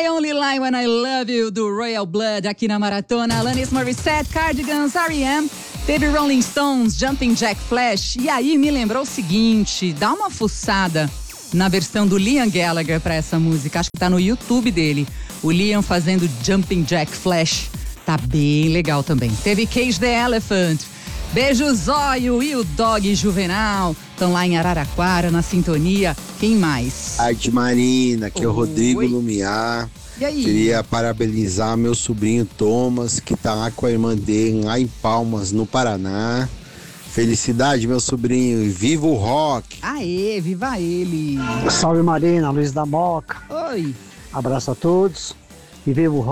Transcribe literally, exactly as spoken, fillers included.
I Only Lie When I Love You, do Royal Blood, aqui na Maratona. Alanis Morissette, Cardigans, R E M. Teve Rolling Stones, Jumping Jack Flash. E aí me lembrou o seguinte, dá uma fuçada na versão do Liam Gallagher pra essa música. Acho que tá no YouTube dele. O Liam fazendo Jumping Jack Flash. Tá bem legal também. Teve Cage the Elephant. Beijo Zóio e o Dog Juvenal. Estão lá em Araraquara, na sintonia. Quem mais? Arte Marina, que é o Rodrigo Oi. Lumiar. E aí? Queria parabenizar meu sobrinho Thomas, que tá lá com a irmã dele, lá em Palmas, no Paraná. Felicidade, meu sobrinho, e viva o rock! Aê, viva ele! Salve Marina, Luiz da Moca. Oi! Abraço a todos e viva o rock.